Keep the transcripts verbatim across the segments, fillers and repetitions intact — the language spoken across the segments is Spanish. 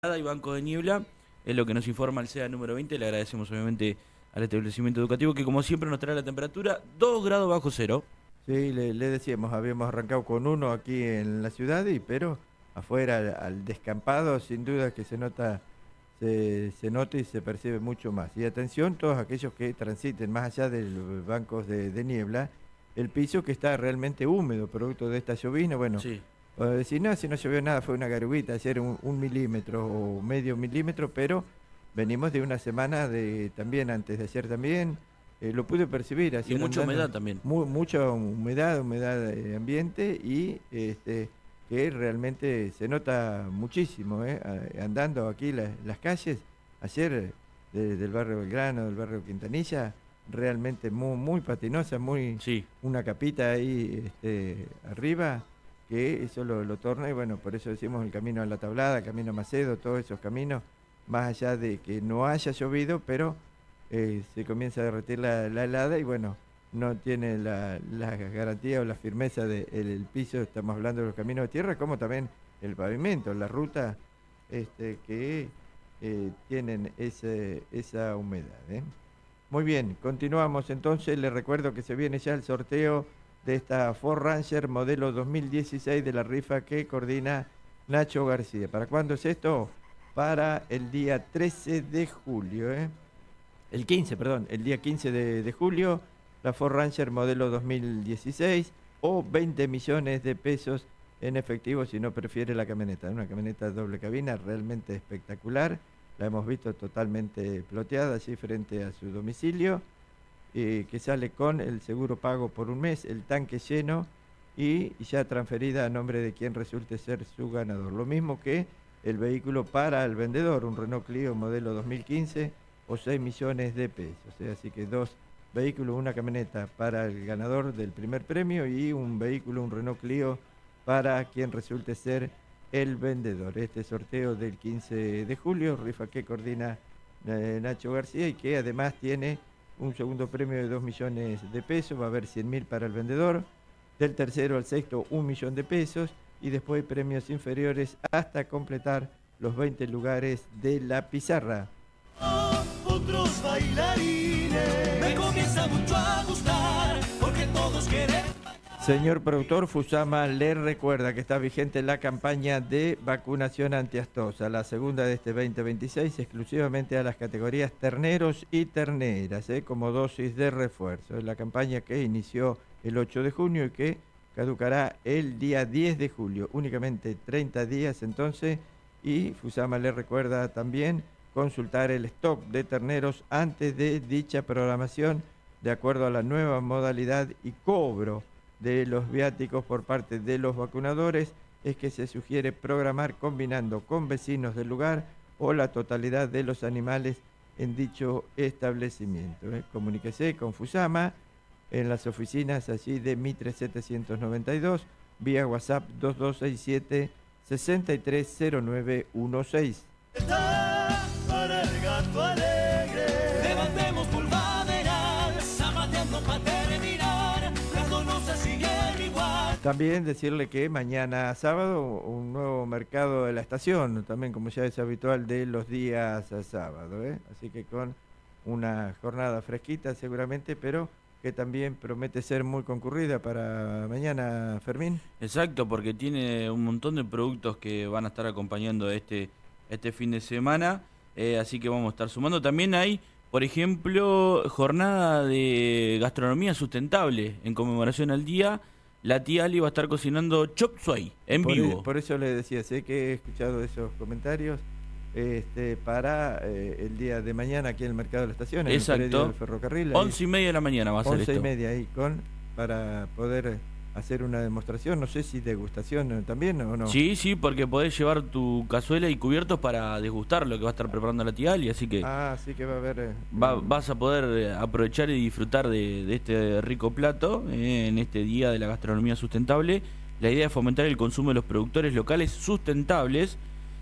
y Banco de Niebla, es lo que nos informa el C E A número veinte. Le agradecemos obviamente al establecimiento educativo que como siempre nos trae la temperatura dos grados bajo cero. Sí, le, le decíamos, habíamos arrancado con uno aquí en la ciudad, y pero afuera al, al descampado sin duda que se nota, se, se nota y se percibe mucho más. Y atención todos aquellos que transiten más allá de los bancos de, de niebla, el piso que está realmente húmedo, producto de esta llovizna. Bueno, Sí. o decir, no, si no llovió nada, fue una garubita, ayer un, un milímetro o medio milímetro, pero venimos de una semana de también, antes de ayer también, eh, lo pude percibir. Y mucha humedad también. Mu, mucha humedad, humedad de ambiente, y este que realmente se nota muchísimo, ¿eh? Andando aquí la, las calles, ayer de, del barrio Belgrano, del barrio Quintanilla, realmente muy, muy patinosa, muy Sí. una capita ahí este, arriba, que eso lo, lo torna, y bueno, por eso decimos el camino a la Tablada, camino a Macedo, todos esos caminos, más allá de que no haya llovido, pero eh, se comienza a derretir la, la helada, y bueno, no tiene la, la garantía o la firmeza del de el piso. Estamos hablando de los caminos de tierra, como también el pavimento, la ruta, este, que eh, tienen ese, esa humedad, ¿eh? Muy bien, continuamos entonces. Les recuerdo que se viene ya el sorteo de esta Ford Ranger modelo dos mil dieciséis de la rifa que coordina Nacho García. ¿Para cuándo es esto? Para el día trece de julio, ¿eh? El quince, perdón, el día quince de, de julio, la Ford Ranger modelo dos mil dieciséis, o veinte millones de pesos en efectivo si no prefiere la camioneta. Una camioneta doble cabina realmente espectacular. La hemos visto totalmente ploteada allí frente a su domicilio, eh, que sale con el seguro pago por un mes, el tanque lleno y ya transferida a nombre de quien resulte ser su ganador. Lo mismo que el vehículo para el vendedor, un Renault Clio modelo dos mil quince o seis millones de pesos. ¿eh? Así que dos vehículos, una camioneta para el ganador del primer premio y un vehículo, un Renault Clio, para quien resulte ser el vendedor. Este sorteo del quince de julio, rifa que coordina eh, Nacho García, y que además tiene un segundo premio de dos millones de pesos. Va a haber cien mil para el vendedor, del tercero al sexto un millón de pesos, y después premios inferiores hasta completar los veinte lugares de la pizarra. Oh, otros bailarines me comienza mucho a gustar, porque todos quieren. Señor productor, Fusama le recuerda que está vigente la campaña de vacunación antiaftosa, la segunda de este veinte veintiséis, exclusivamente a las categorías terneros y terneras, ¿eh? como dosis de refuerzo. Es la campaña que inició el ocho de junio y que caducará el día diez de julio, únicamente treinta días entonces, y Fusama le recuerda también consultar el stock de terneros antes de dicha programación, de acuerdo a la nueva modalidad y cobro de los viáticos por parte de los vacunadores. Es que se sugiere programar combinando con vecinos del lugar o la totalidad de los animales en dicho establecimiento. ¿eh? Comuníquese con Fusama en las oficinas allí de Mitre setecientos noventa y dos, vía WhatsApp dos dos seis siete, seis tres cero nueve uno seis. Para el gato alegre, levantemos pulvaderal, zapateando para terminar, las donosas siguen igual. También decirle que mañana sábado un nuevo mercado de la estación, también como ya es habitual de los días a sábado, ¿eh? Así que con una jornada fresquita seguramente, pero que también promete ser muy concurrida para mañana, Fermín. Exacto, porque tiene un montón de productos que van a estar acompañando este, este fin de semana, eh, así que vamos a estar sumando. También hay, por ejemplo, jornada de gastronomía sustentable en conmemoración al día. La tía Ali va a estar cocinando chop suey en por vivo. E, por eso le decía, sé que he escuchado esos comentarios. Este, para eh, el día de mañana aquí en el mercado de la estación, en Exacto. el predio del ferrocarril. Once y media de la mañana va a ser Once esto. y media ahí con, para poder hacer una demostración, no sé si degustación también o no. Sí, sí, porque podés llevar tu cazuela y cubiertos para degustar lo que va a estar preparando la tía Ali, así que Ah, sí que va a haber... Eh, va, vas a poder eh, aprovechar y disfrutar de, de este rico plato eh, en este día de la gastronomía sustentable. La idea es fomentar el consumo de los productores locales sustentables.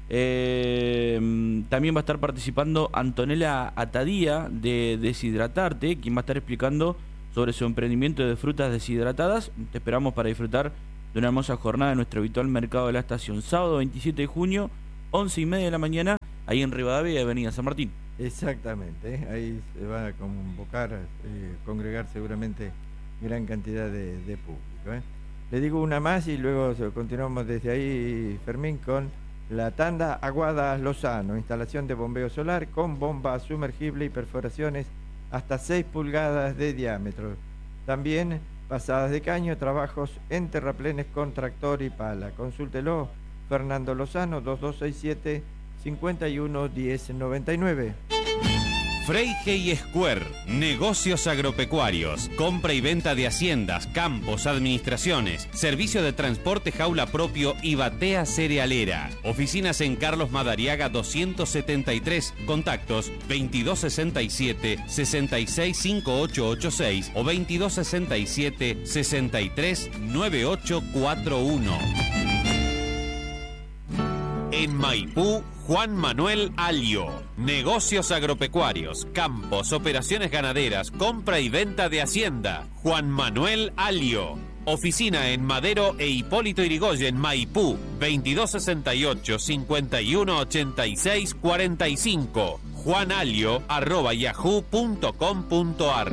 Eh, también va a estar participando Antonella Atadía de Deshidratarte, quien va a estar explicando sobre su emprendimiento de frutas deshidratadas. Te esperamos para disfrutar de una hermosa jornada en nuestro habitual mercado de la estación. Sábado veintisiete de junio, once y media de la mañana, ahí en Rivadavia y Avenida San Martín. Exactamente, ¿eh? Ahí se va a convocar, eh, congregar seguramente gran cantidad de, de público, ¿eh? Le digo una más y luego continuamos desde ahí, Fermín, con la tanda Aguadas Lozano, instalación de bombeo solar con bomba sumergible y perforaciones hasta seis pulgadas de diámetro. También pasadas de caño, trabajos en terraplenes con tractor y pala. Consúltelo, Fernando Lozano, dos dos seis siete, cinco uno uno cero nueve nueve. Freige Square, negocios agropecuarios, compra y venta de haciendas, campos, administraciones, servicio de transporte jaula propio y batea cerealera. Oficinas en Carlos Madariaga doscientos setenta y tres, contactos veintidós sesenta y siete, sesenta y seis cincuenta y ocho ochenta y seis o veintidós sesenta y siete, sesenta y tres noventa y ocho cuarenta y uno. En Maipú, Juan Manuel Alio. Negocios agropecuarios, campos, operaciones ganaderas, compra y venta de hacienda. Juan Manuel Alio. Oficina en Madero e Hipólito Yrigoyen, Maipú, veintidós sesenta y ocho, cincuenta y uno ochenta y seis cuarenta y cinco. juanalio arroba yahoo punto com punto ar.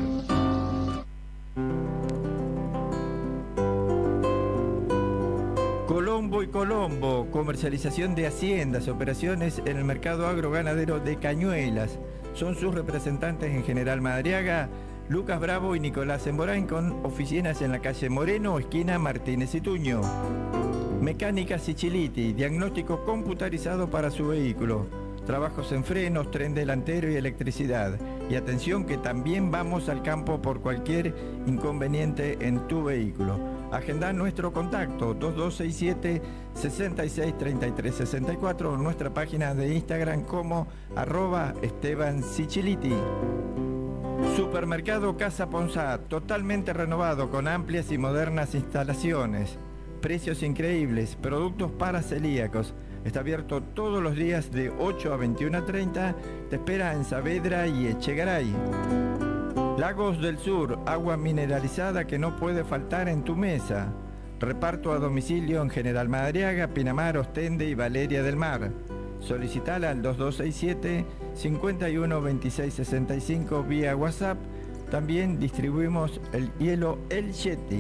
Colombo y Colombo, comercialización de haciendas, operaciones en el mercado agroganadero de Cañuelas. Son sus representantes en General Madariaga, Lucas Bravo y Nicolás Emborain, con oficinas en la calle Moreno, esquina Martínez y Tuño. Mecánica Siciliti, diagnóstico computarizado para su vehículo. Trabajos en frenos, tren delantero y electricidad. Y atención que también vamos al campo por cualquier inconveniente en tu vehículo. Agenda nuestro contacto dos dos seis siete, sesenta y seis treinta y tres sesenta y cuatro o nuestra página de Instagram como arroba Esteban Siciliti. Supermercado Casa Ponsat, totalmente renovado con amplias y modernas instalaciones. Precios increíbles, productos para celíacos. Está abierto todos los días de ocho a veintiuno treinta. Te espera en Saavedra y Echegaray. Lagos del Sur, agua mineralizada que no puede faltar en tu mesa. Reparto a domicilio en General Madariaga, Pinamar, Ostende y Valeria del Mar. Solicitala al dos dos seis siete, cinco uno veintiséis sesenta y cinco vía WhatsApp. También distribuimos el hielo El Yeti.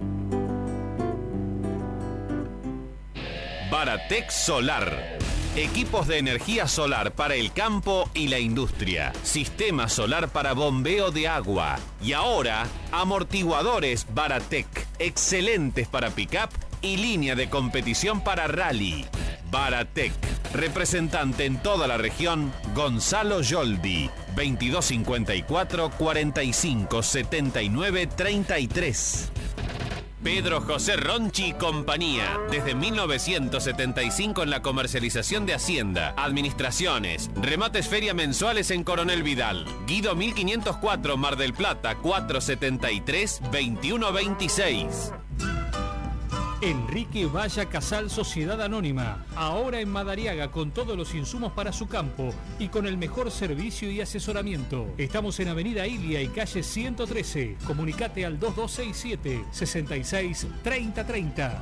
Baratec Solar. Equipos de energía solar para el campo y la industria. Sistema solar para bombeo de agua. Y ahora, amortiguadores Baratec. Excelentes para pick-up y línea de competición para rally. Baratec. Representante en toda la región, Gonzalo Yoldi. veintidós cincuenta y cuatro, cuarenta y cinco, setenta y nueve, treinta y tres. Pedro José Ronchi y compañía. Desde mil novecientos setenta y cinco en la comercialización de hacienda, administraciones, remates feria mensuales en Coronel Vidal. Guido mil quinientos cuatro, Mar del Plata, cuatrocientos setenta y tres, veintiuno veintiséis. Enrique Valla Casal Sociedad Anónima, ahora en Madariaga con todos los insumos para su campo y con el mejor servicio y asesoramiento. Estamos en Avenida Ilia y calle ciento trece. Comunicate al dos dos seis siete, sesenta y seis, treinta treinta.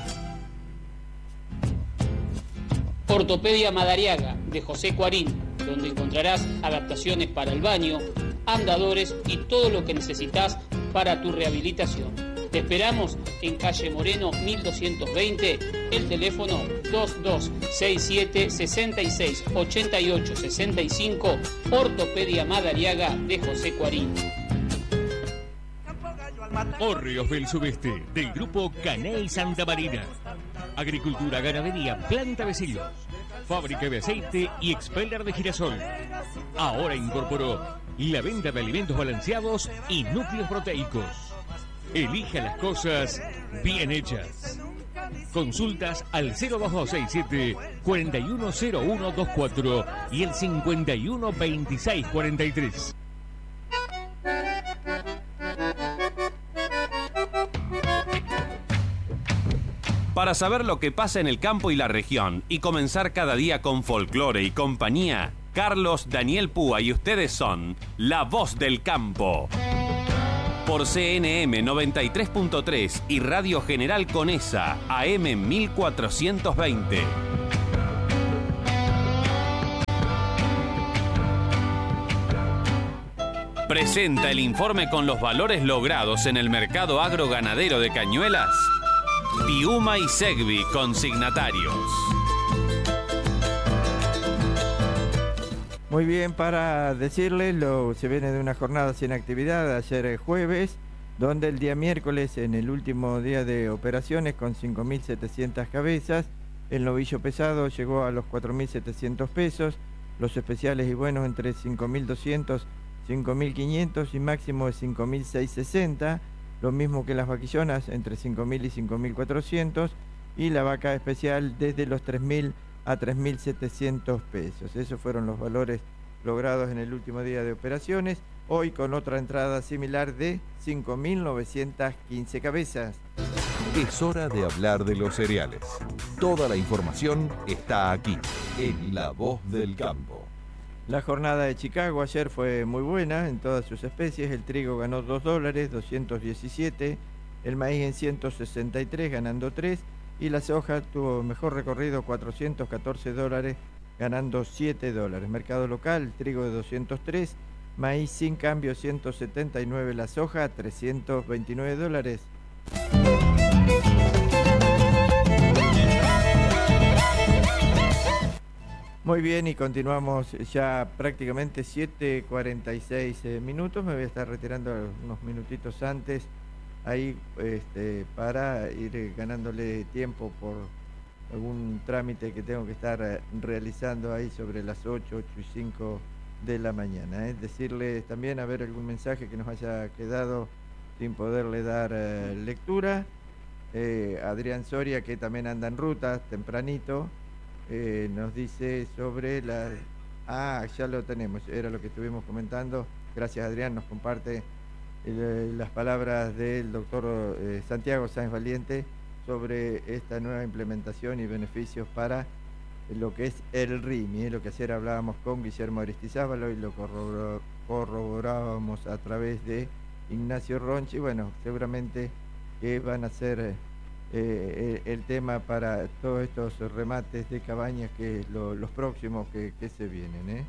Ortopedia Madariaga de José Cuarín, donde encontrarás adaptaciones para el baño, andadores y todo lo que necesitas para tu rehabilitación. Te esperamos en calle Moreno mil doscientos veinte, el teléfono dos dos seis siete, sesenta y seis, ochenta y ocho sesenta y cinco, Ortopedia Madariaga de José Cuarín. Hórreos del Sudeste, del grupo Caney Santa Marina. Agricultura, ganadería, planta de silos, fábrica de aceite y expeller de girasol. Ahora incorporó la venta de alimentos balanceados y núcleos proteicos. Elija las cosas bien hechas. Consultas al cero dos dos seis siete, cuarenta y uno cero uno veinticuatro y el cincuenta y uno veintiséis cuarenta y tres. Para saber lo que pasa en el campo y la región y comenzar cada día con folclore y compañía, Carlos Daniel Púa y ustedes son La Voz del Campo. Por C N M noventa y tres punto tres y Radio General Conesa, A M mil cuatrocientos veinte. presenta el informe con los valores logrados en el mercado agroganadero de Cañuelas. Piuma y Segvi, consignatarios. Muy bien, para decirles, lo, se viene de una jornada sin actividad, ayer jueves, donde el día miércoles, en el último día de operaciones, con cinco mil setecientas cabezas, el novillo pesado llegó a los cuatro mil setecientos pesos, los especiales y buenos entre cinco mil doscientos, cinco mil quinientos y máximo de cinco mil seiscientos sesenta, lo mismo que las vaquillonas entre cinco mil y cinco mil cuatrocientos, y la vaca especial desde los tres mil a tres mil setecientos pesos. Esos fueron los valores logrados en el último día de operaciones, hoy con otra entrada similar de cinco mil novecientas quince cabezas. Es hora de hablar de los cereales. Toda la información está aquí, en La Voz del Campo. La jornada de Chicago ayer fue muy buena en todas sus especies. El trigo ganó dos dólares, doscientos diecisiete, el maíz en ciento sesenta y tres, ganando tres, y la soja tuvo mejor recorrido, cuatrocientos catorce dólares, ganando siete dólares. Mercado local, trigo de doscientos tres, maíz sin cambio ciento setenta y nueve, la soja trescientos veintinueve dólares. Muy bien, y continuamos ya prácticamente siete cuarenta y seis eh, minutos. Me voy a estar retirando unos minutitos antes ahí este, para ir ganándole tiempo por algún trámite que tengo que estar eh, realizando ahí sobre las ocho, ocho y cinco de la mañana. ¿eh? Decirles también, a ver, algún mensaje que nos haya quedado sin poderle dar eh, lectura. Eh, Adrián Soria, que también anda en ruta tempranito, eh, nos dice sobre la... Ah, ya lo tenemos, era lo que estuvimos comentando. Gracias, Adrián, nos comparte eh, las palabras del doctor eh, Santiago Sáenz Valiente sobre esta nueva implementación y beneficios para lo que es el R I M I, eh, lo que ayer hablábamos con Guillermo Aristizábalo y lo corrobor, corroborábamos a través de Ignacio Ronchi. Bueno, seguramente que van a ser eh, el tema para todos estos remates de cabañas, que lo, los próximos que, que se vienen. ¿eh?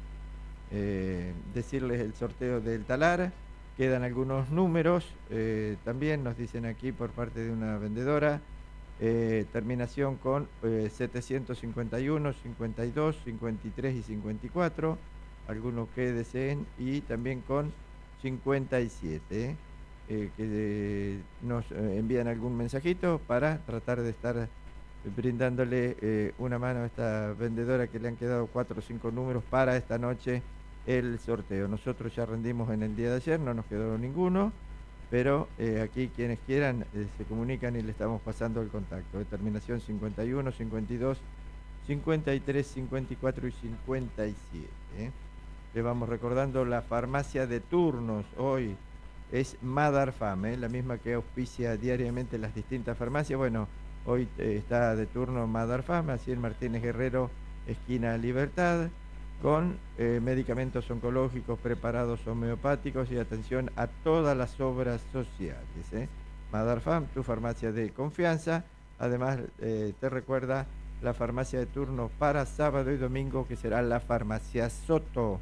Eh, decirles el sorteo del talar, quedan algunos números, eh, también nos dicen aquí por parte de una vendedora, eh, terminación con eh, setecientos cincuenta y uno, cincuenta y dos, cincuenta y tres y cincuenta y cuatro, algunos que deseen, y también con cincuenta y siete, ¿eh? Eh, que eh, nos eh, envían algún mensajito para tratar de estar eh, brindándole eh, una mano a esta vendedora, que le han quedado cuatro o cinco números para esta noche el sorteo. Nosotros ya rendimos en el día de ayer, no nos quedó ninguno, pero eh, aquí quienes quieran eh, se comunican y le estamos pasando el contacto. Determinación cincuenta y uno, cincuenta y dos, cincuenta y tres, cincuenta y cuatro y cincuenta y siete. ¿eh? Le vamos recordando la farmacia de turnos hoy. Es Madar Farm, ¿eh? la misma que auspicia diariamente las distintas farmacias. Bueno, hoy eh, está de turno Madar Farm, así en Martínez Guerrero, esquina Libertad, con eh, medicamentos oncológicos, preparados homeopáticos y atención a todas las obras sociales. ¿eh? Madar Farm, tu farmacia de confianza. Además, eh, te recuerda la farmacia de turno para sábado y domingo, que será la farmacia Soto.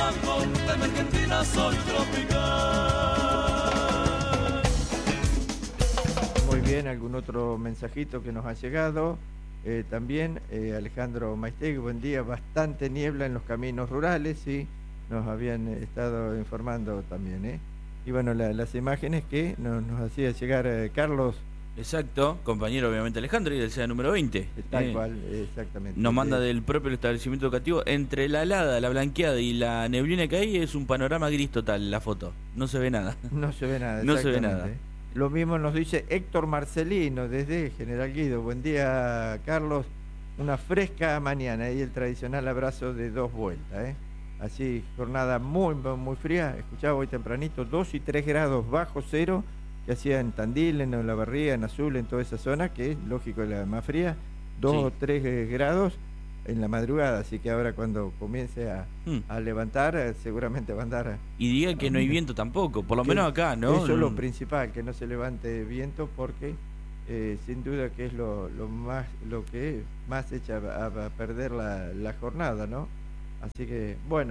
Muy bien, algún otro mensajito que nos ha llegado. Eh, también eh, Alejandro Maistegui, buen día, bastante niebla en los caminos rurales, sí, nos habían estado informando también. ¿eh? Y bueno, la, las imágenes que nos, nos hacía llegar eh, Carlos. Exacto, compañero obviamente Alejandro, y del S E A número veinte. Tal eh, cual, exactamente. Nos manda del propio establecimiento educativo. Entre la helada, la blanqueada y la neblina que hay, es un panorama gris total la foto. No se ve nada. No se ve nada, no se ve nada. Lo mismo nos dice Héctor Marcelino desde General Guido. Buen día, Carlos. Una fresca mañana y el tradicional abrazo de dos vueltas. ¿eh? Así, jornada muy, muy fría. Escuchaba hoy tempranito, dos y tres grados bajo cero, que hacía en Tandil, en Olavarría, en Azul, en toda esa zona, que es lógico la más fría, dos o tres eh, grados en la madrugada, así que ahora cuando comience a, hmm. a levantar, eh, seguramente va a andar... Y diga que no hay viento tampoco, por lo menos acá, ¿no? Eso es lo principal, que no se levante viento, porque eh, sin duda que es lo, lo más lo que más echa a, a perder la, la jornada, ¿no? Así que, bueno,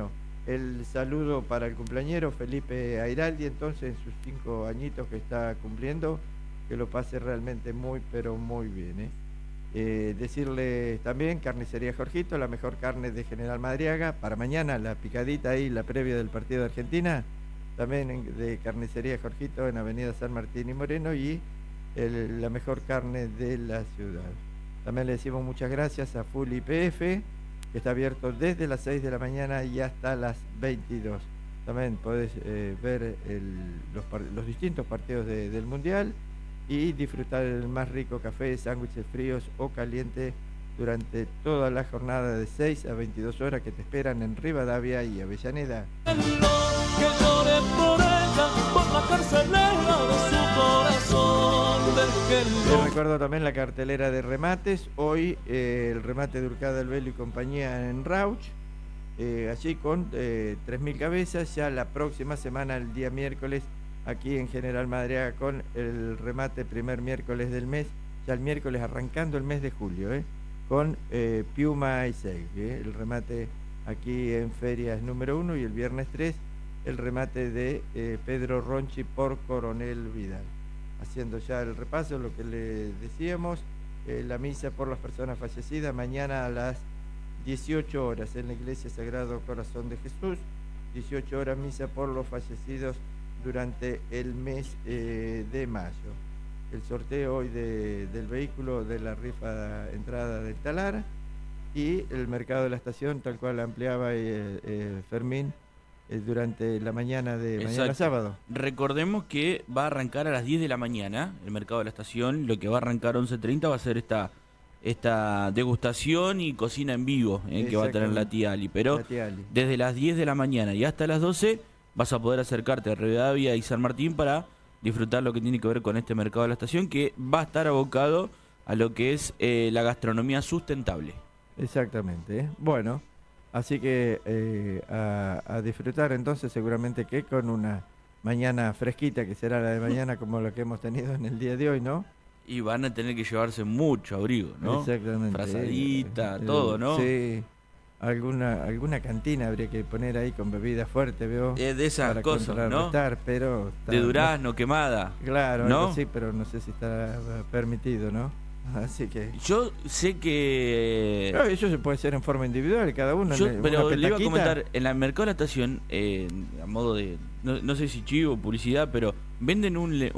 el saludo para el cumpleañero Felipe Airaldi, entonces en sus cinco añitos que está cumpliendo, que lo pase realmente muy, pero muy bien. ¿eh? Eh, decirle también, Carnicería Jorgito, la mejor carne de General Madariaga, para mañana la picadita ahí, la previa del partido de Argentina, también en, de Carnicería Jorgito en Avenida San Martín y Moreno, y el, la mejor carne de la ciudad. También le decimos muchas gracias a Full I P F, que está abierto desde las seis de la mañana y hasta las veintidós. También podés eh, ver el, los, los distintos partidos de, del Mundial y disfrutar el más rico café, sándwiches fríos o calientes durante toda la jornada de seis a veintidós horas que te esperan en Rivadavia y Avellaneda. Que llore por ella, por la carcelera de su corazón. Les recuerdo también la cartelera de remates. Hoy eh, el remate de Urcada del Velo y compañía en Rauch, eh, allí con eh, tres mil cabezas. Ya la próxima semana, el día miércoles, aquí en General Madariaga con el remate primer miércoles del mes, ya el miércoles arrancando el mes de julio, ¿eh? con eh, Piuma y Seig, ¿eh? el remate aquí en Ferias número uno, y el viernes tres el remate de eh, Pedro Ronchi por Coronel Vidal. Haciendo ya el repaso, lo que le decíamos, eh, la misa por las personas fallecidas mañana a las dieciocho horas en la Iglesia Sagrado Corazón de Jesús, dieciocho horas misa por los fallecidos durante el mes eh, de mayo. El sorteo hoy de, del vehículo de la rifa entrada del Talar y el mercado de la estación, tal cual ampliaba eh, eh, Fermín eh, durante la mañana de Exacto. mañana sábado. Recordemos que va a arrancar a las diez de la mañana el mercado de la estación. Lo que va a arrancar once treinta va a ser esta esta degustación y cocina en vivo eh, que va a tener la tía Ali. Pero La tía Ali. desde las diez de la mañana y hasta las doce vas a poder acercarte a Rivadavia y San Martín para disfrutar lo que tiene que ver con este mercado de la estación, que va a estar abocado a lo que es eh, la gastronomía sustentable. Exactamente. ¿eh? Bueno, así que eh, a, a disfrutar entonces, seguramente que con una mañana fresquita, que será la de mañana como la que hemos tenido en el día de hoy, ¿no? Y van a tener que llevarse mucho abrigo, ¿no? Exactamente. Frazadita, eh, todo, ¿no? Sí. Alguna alguna cantina habría que poner ahí con bebida fuerte, veo. Eh, de esas para cosas, ¿no? pero está, De durazno, quemada. Claro, ¿no? algo sí, pero no sé si está permitido, ¿no? Así que... Yo sé que... Claro, eso se puede hacer en forma individual, cada uno. Yo, en, pero una le iba a petaquita. comentar, en el mercado de la estación, eh, a modo de... No, no sé si chivo, publicidad, pero venden un... le-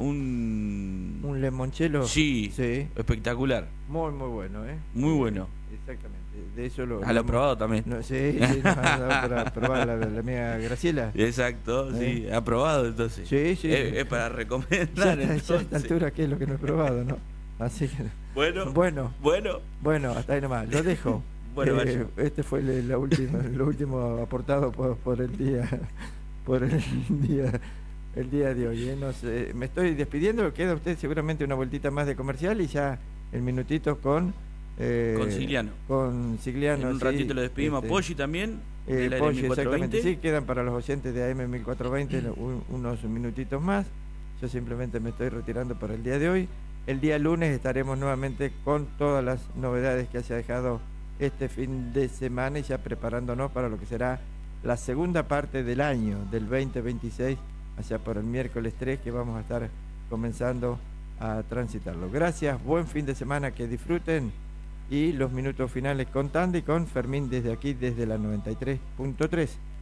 un... Un limoncello. Sí, Sí. espectacular. Muy, muy bueno, ¿eh? Muy bueno. Exactamente. De eso lo... Ah, lo he probado también. No, sí, sí, nos ha dado para probar la, la amiga Graciela. Exacto, sí. ¿Ha probado entonces? Sí, sí. Es, sí. es para Ya, recomendar. está- ya a esta entonces. altura, ¿qué es lo que no he probado, no? Así que... Bueno, Bueno, bueno. bueno, hasta ahí nomás. Lo dejo. Bueno, Eh, vaya. este fue el, la última, lo último aportado por, por el día, por el día, el día de hoy. ¿eh? No sé, me estoy despidiendo. Queda usted seguramente una vueltita más de comercial y ya el minutito con eh, Con Sigliano. Con Sigliano. En un sí, ratito lo despedimos. este, a Poggi también. Eh, del aire Poggi, mil cuatrocientos exactamente. veinte. Sí, quedan para los oyentes de A M mil cuatrocientos veinte un- unos minutitos más. Yo simplemente me estoy retirando por el día de hoy. El día lunes estaremos nuevamente con todas las novedades que haya dejado este fin de semana y ya preparándonos para lo que será la segunda parte del año, del veinte veintiséis, allá por el miércoles tres, que vamos a estar comenzando a transitarlo. Gracias, buen fin de semana, que disfruten, y los minutos finales con Tanda y con Fermín desde aquí, desde la noventa y tres punto tres.